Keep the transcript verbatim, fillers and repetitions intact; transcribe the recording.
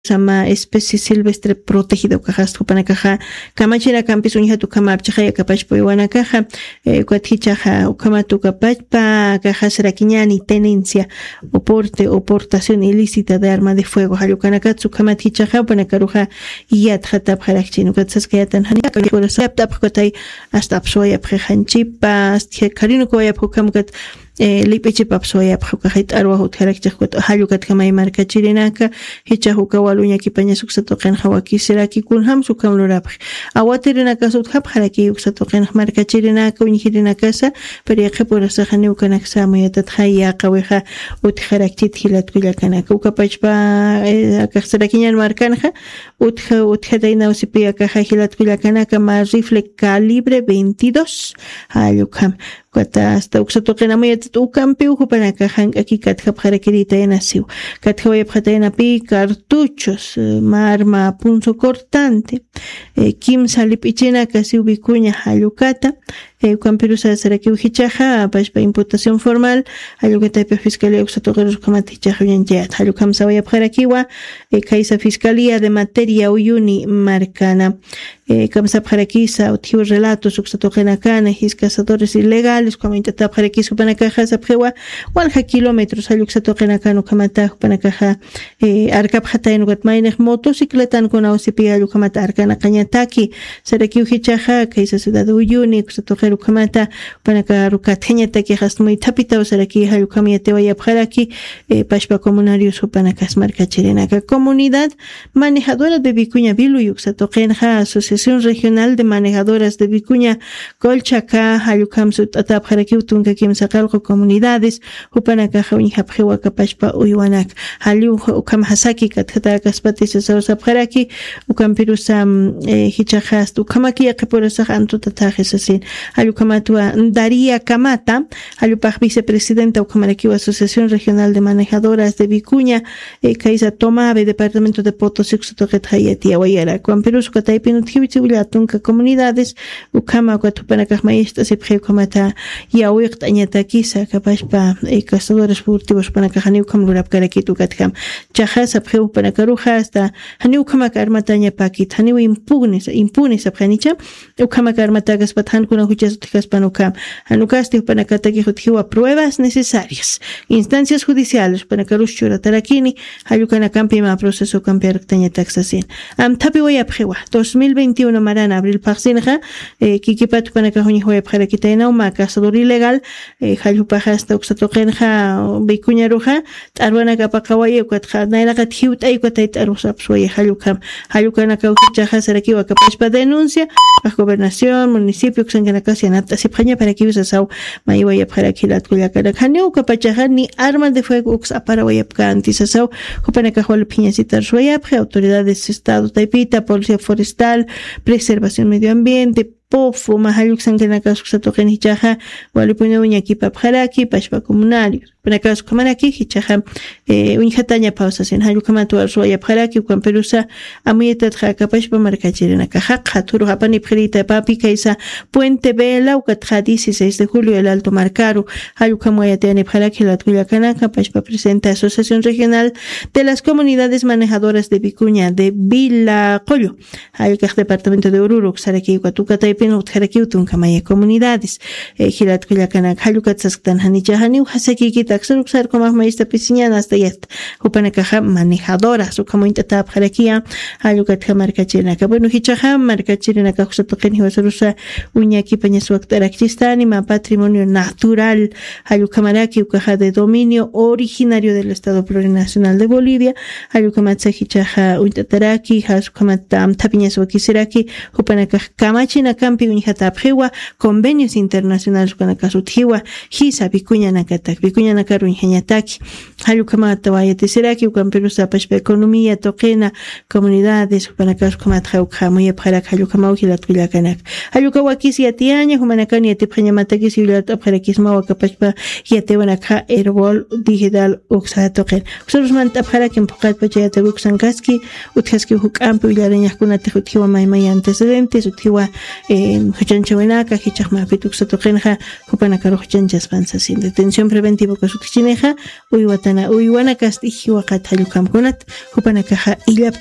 sama especie silvestre protegido cajas kupana caja kamachira campis uña tu kamapchaja ya capaz poiwana caja cuatichaja ukama tu capachpa caja seraquiñani tenencia o porte o portación ilícita de arma de fuego hayukanakatsu kamatichaja panakaruja yat hatap harakchinu katsaskayatan hanika por saptap kotay hasta apsoya prejanchipa karinu koya pukamkat lipichi papsoya phukahit arwa hutharakchak kot halukat kamay marka chirinaka hicha hukawaluña kipaña suksatoqen hawaki seraki kunham sukamlurap awatirinaka suthap haraki uksatoqen marka chirinaka uñhirinaka sa periaqe porasa hani ukanaksa moyatat haya qaweja utharakchit hilat kullakanaka ukapachpa akaxsarakiñan markanja utha uthadaina usipia kaja hilat kullakanaka ma rifle calibre veintidós halukam Kata hasta uksatoqena moyatat ukampi uhupanaka hank'aki katjap harakirita yanasiw katjawaya phataynapi cartuchos arma punzo cortante kimsa lip'ichinaka siwbikuña hallukata ukampirusa sarakiw hichaja pashpa imputación formal hallukataypi fiscalía uksatoqeros kamatichaja uñanchayat hallukam sawaya harakiwa kaysa fiscalía de materia uyuni marcana kamsap harakisa uthiw relatos uksatoqena kana his cazadores ilegales como intentap harakis upanakaja sapjewa walja kilómetros hallukatoqena kanu kamata upanakaja arkap hatayn watmaynej motocicletan kuna usipi hallukama arkana qañataki sarakiw hichaja kaysa ciudad uyuni uksatoqeru kamata upanaka rukatheñataki hasmuy tapita saraki hallukama yatewaya haraki pashpa comunarios upanakas markachirinaka comunidad manejadora de Vicuña Viluy uksatoqenja Asociación Regional de Manejadoras de Vicuña Colchaca hallukam sut atap harakiw tunka kimsaqalqu comunidades upanaka hawñhapjewa kapashpa uywanak hallu ukam hasaki kathata kaspatis sawsap haraki ukam pirusa hichajast ukamaki yaqipurasaq antuta tajisasin hallukamatua Daría Camata hallupaj vicepresidenta ukamarakiw Asociación Regional de Manejadoras de Vicuña kaysa Tomabe departamento de Potosí uksatoqet hayati awayara ukam pirusa kataypin uthiwichiwilla tunka comunidades ukama ukatupanakaj mayishta sipje ukamata yawiqta añatakisa kapashpa cazadores furtivos panaka hani ukam lurap karakitu katkam chaja sapje upanakaruja hasta hani ukama karmata añapakit hani impugnes impunes apjanicha ukama karmata gaspat kuna huchas utijaspan ukam hanukasti upanakataki hutjiwa pruebas necesarias instancias judiciales panakarush churatarakini hayukana kampima proceso cambiar tañataxasin am tapi wayapjewa dos mil veintiuno marana abril pagsinja kikipat panaka huñi wayapjarakitaina uma cazador ilegal hallupaj hasta uksatoqenja Vicuña ruja t'arwana kapaqawaya ukatja nayraqat hiwt'ay ukatayt arusapsuaya hallukam hallukana kawsachaja sarakiwa kapashpa denuncia a gobernación municipio kusankanakasi anata sipjaña para que usasaw maywayap harakilat kullakanak haniw kapachaja ni armas de fuego uks aparawayapka antisasaw hupanaka hwal piñasita ruayapje autoridades estado taipita policía forestal preservación medio ambiente Pofu mahalluk sankanaka suksatoqen hichaja walipuna uñakipap haraki pashpa comunarios panakasu kamaraki hichaja uñhataña pausasin hallukama tuarsuayap haraki ukan perusa amuyetat haka pashpa markachirinaka haqqa turu hapani pjerita papi kaysa Puente Vela ukatja dieciséis de julio el Alto Marcaru hallukama yateani haraki latkullakanaka pashpa presenta Asociación Regional de las Comunidades Manejadoras de Vicuña de Vilaqollo hallukaj departamento de Oruro saraki ukatukatay pinut harakiutun kamaya comunidades hilat kullakanak hallukatsastan hanichahani hasaki kitaksaruk sarkomaj maista pisiñana hasta yat upanakaja manejadoras ukamuintata harakia hallukatja markachirnaka bueno hichaja markachirnaka husatoqen hiwasarusa uñaki pañasuaktarakchistani ma patrimonio natural hallukamaraki ukaja de dominio originario del Estado Plurinacional de Bolivia hallukamatsa hichaja uintataraki hasukamata tapiñasuakisiraki upanakaj kamachina campi uñhata pjewa convenios internacionales con akasuthiwa hisa Vicuña nakatak Vicuña nakaru uñhañataki hallukama tawayatiseraki ukan perusa pashpa economía toqena comunidades upanakasukama tjauka muy pjarak hallukama uhilat kullakanak hallukawakis yatiaña humanakani yatipjañamatakis yulat apjarakisma wakapashpa yatewanaka herbol digital uksa toqen usurusman tapjarak empujat pachayata uksankaski utjaski hukampi ullarañajkunata huthiwa maymay antecedentes uthiwa huchanchawanaka hichaqma pituksatoqenja hupanakaru huchanchaspansa sin detención preventiva sutichiniqa uywatana uywana kasti hiwaqata llukamkunata hupana kaha illapta